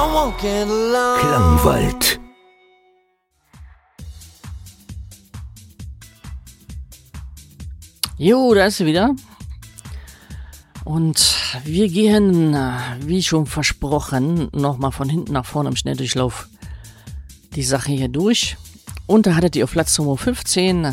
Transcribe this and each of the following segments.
Klangwald. Jo, da ist sie wieder. Und wir gehen, wie schon versprochen, nochmal von hinten nach vorne im Schnelldurchlauf die Sache hier durch. Und da hattet ihr auf Platz Nummer 15.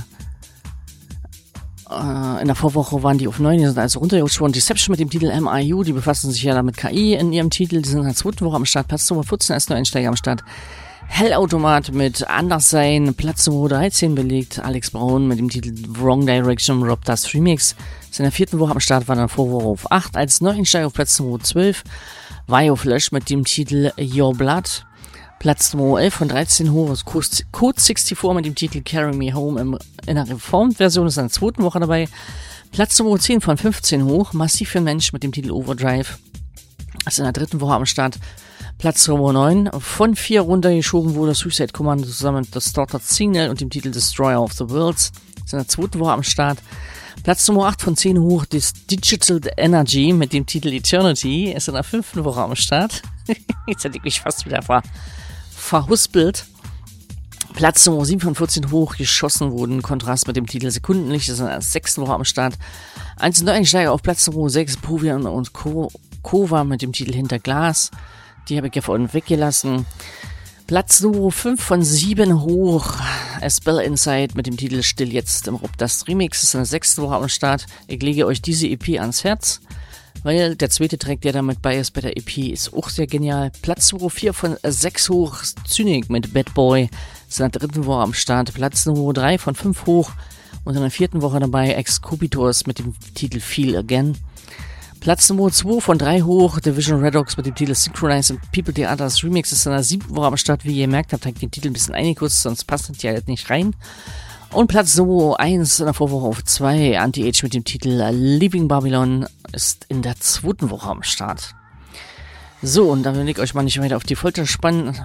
In der Vorwoche waren die auf 9, die sind also runtergerutscht worden. Deception mit dem Titel MIU, die befassen sich ja da mit KI in ihrem Titel. Die sind in der zweiten Woche am Start. Platz Nummer 14 als Neueinsteiger am Start. Hellautomat mit Anderssein, Platz Nummer 13 belegt. Alex Braun mit dem Titel Wrong Direction, Rob Dust Remix. Ist in der vierten Woche am Start, war in der Vorwoche auf 8. Als Neueinsteiger auf Platz Nummer 12. Vioflash mit dem Titel Your Blood. Platz Nummer 11 von 13 hoch ist Code 64 mit dem Titel Carry Me Home in der Reformed-Version, ist in der zweiten Woche dabei. Platz Nummer 10 von 15 hoch, Massiv für Mensch mit dem Titel Overdrive, ist in der dritten Woche am Start. Platz Nummer 9 von 4 runtergeschoben wurde Suicide Commando zusammen mit Distorted Signal und dem Titel Destroyer of the Worlds, ist in der zweiten Woche am Start. Platz Nummer 8 von 10 hoch, das Digital Energy mit dem Titel Eternity, ist in der fünften Woche am Start. Jetzt hätte ich mich fast wieder verhuspelt. Platz Nummer 7 von 14 hoch geschossen wurden. Kontrast mit dem Titel Sekundenlicht ist in der sechsten Woche am Start. Eins Neueinsteiger auf Platz Nummer 6, Povian und Kova mit dem Titel Hinter Glas. Die habe ich ja vorhin weggelassen. Platz Nummer 5 von 7 hoch, A Spell Inside mit dem Titel Still jetzt im Rob Dust Remix ist in der sechsten Woche am Start. Ich lege euch diese EP ans Herz, weil der zweite Track, der damit bei ist bei der EP, ist auch sehr genial. Platz Nummer 4 von 6 hoch, Zynik mit Bad Boy, ist in der dritten Woche am Start. Platz Nummer 3 von 5 hoch und in der vierten Woche dabei Excubitors mit dem Titel Feel Again. Platz Nummer 2 von 3 hoch, Division Redox mit dem Titel Synchronize and People the Others Remix ist in der siebten Woche am Start. Wie ihr merkt habt, habe ich den Titel ein bisschen eingekürzt, sonst passt das ja halt nicht rein. Und Platz Nummer 1 in der Vorwoche auf 2, Anti-Age mit dem Titel Leaving Babylon ist in der zweiten Woche am Start. So, und dann will ich euch mal nicht weiter auf die Folter spannen.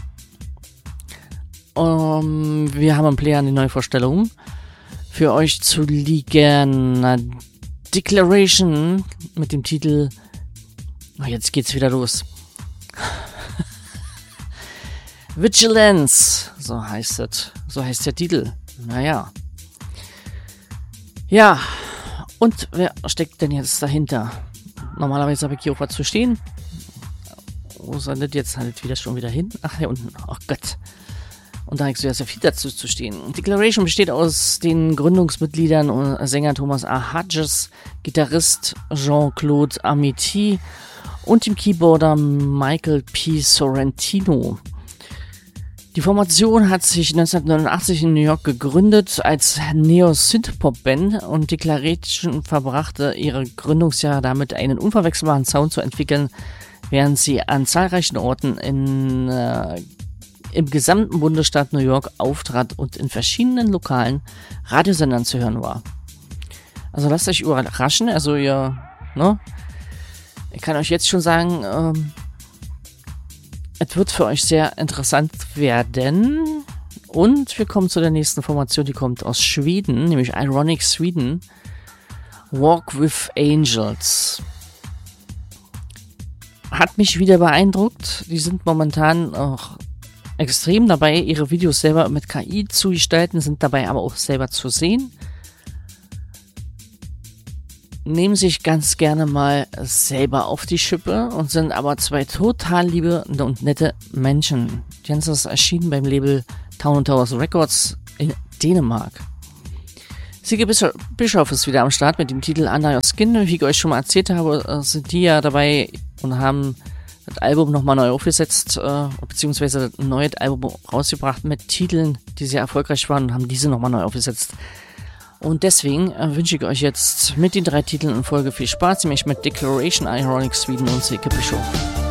Wir haben im Player eine neue Vorstellung für euch zu liegen. Declaration mit dem Titel, jetzt geht's wieder los. Vigilance, so heißt es. So heißt der Titel. Naja. Ja, und wer steckt denn jetzt dahinter? Normalerweise habe ich hier auch was zu stehen. Wo soll das jetzt halt schon wieder hin? Ach, hier unten. Ach Gott. Und da habe ich so sehr viel dazu zu stehen. Declaration besteht aus den Gründungsmitgliedern und Sänger Thomas A. Hodges, Gitarrist Jean-Claude Amity und dem Keyboarder Michael P. Sorrentino. Die Formation hat sich 1989 in New York gegründet als Neo-Synth-Pop-Band und Declaration verbrachte ihre Gründungsjahre damit, einen unverwechselbaren Sound zu entwickeln, während sie an zahlreichen Orten im gesamten Bundesstaat New York auftrat und in verschiedenen lokalen Radiosendern zu hören war. Also lasst euch überraschen, ich kann euch jetzt schon sagen, es wird für euch sehr interessant werden. Und wir kommen zu der nächsten Formation, die kommt aus Schweden, nämlich Ironic Sweden, Walk with Angels. Hat mich wieder beeindruckt, die sind momentan auch extrem dabei, ihre Videos selber mit KI zu gestalten, sind dabei aber auch selber zu sehen. Nehmen sich ganz gerne mal selber auf die Schippe und sind aber zwei total liebe und nette Menschen. Die Ganze ist erschienen beim Label Town & Towers Records in Dänemark. Sigge Bischoff ist wieder am Start mit dem Titel Under Your Skin. Wie ich euch schon mal erzählt habe, sind die ja dabei und haben das Album nochmal neu aufgesetzt, beziehungsweise ein neues Album rausgebracht mit Titeln, die sehr erfolgreich waren und haben diese nochmal neu aufgesetzt. Und deswegen wünsche ich euch jetzt mit den 3 Titeln in Folge viel Spaß, nämlich mit Declaration, Ironic Sweden und Sigge Bischoff.